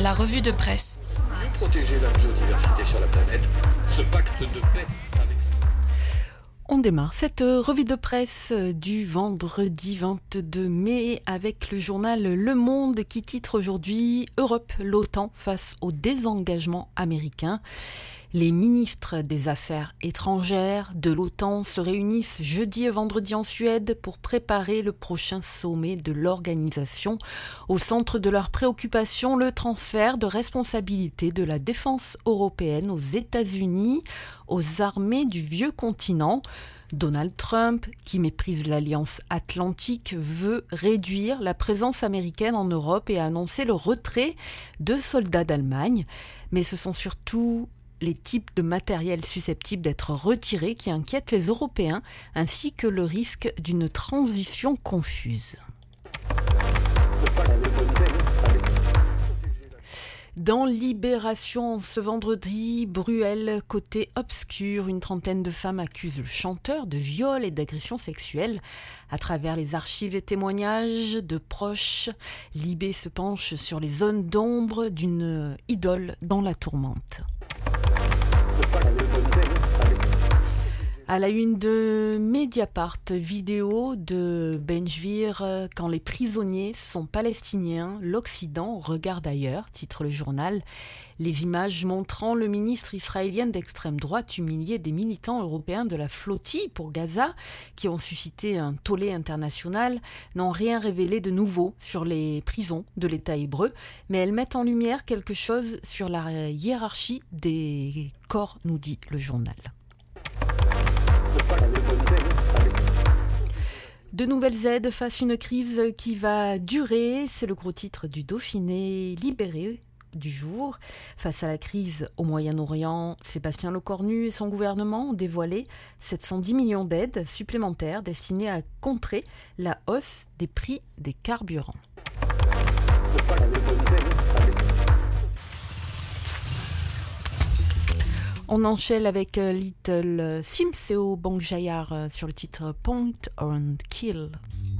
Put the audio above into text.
La revue de presse. Mieux protéger la biodiversité sur la planète, ce pacte de paix avec... On démarre cette revue de presse du vendredi 22 mai avec le journal Le Monde qui titre aujourd'hui « Europe, l'OTAN face au désengagement américain ». Les ministres des Affaires étrangères de l'OTAN se réunissent jeudi et vendredi en Suède pour préparer le prochain sommet de l'organisation. Au centre de leurs préoccupations, le transfert de responsabilité de la défense européenne aux États-Unis, aux armées du vieux continent. Donald Trump, qui méprise l'Alliance Atlantique, veut réduire la présence américaine en Europe et a annoncé le retrait de soldats d'Allemagne. Mais ce sont surtout les types de matériel susceptibles d'être retirés qui inquiètent les Européens, ainsi que le risque d'une transition confuse. Dans Libération, ce vendredi, Bruel, côté obscur, une trentaine de femmes accusent le chanteur de viol et d'agression sexuelle. À travers les archives et témoignages de proches, Libé se penche sur les zones d'ombre d'une idole dans la tourmente. À la une de Mediapart, vidéo de Ben-Gvir, quand les prisonniers sont palestiniens, l'Occident regarde ailleurs, titre le journal. Les images montrant le ministre israélien d'extrême droite humilier des militants européens de la flottille pour Gaza, qui ont suscité un tollé international, n'ont rien révélé de nouveau sur les prisons de l'État hébreu, mais elles mettent en lumière quelque chose sur la hiérarchie des corps, nous dit le journal. De nouvelles aides face à une crise qui va durer, c'est le gros titre du Dauphiné libéré du jour. Face à la crise au Moyen-Orient, Sébastien Lecornu et son gouvernement ont dévoilé 710 millions d'aides supplémentaires destinées à contrer la hausse des prix des carburants. On enchaîne avec Little Sims et au Bank Jayar sur le titre Point and Kill.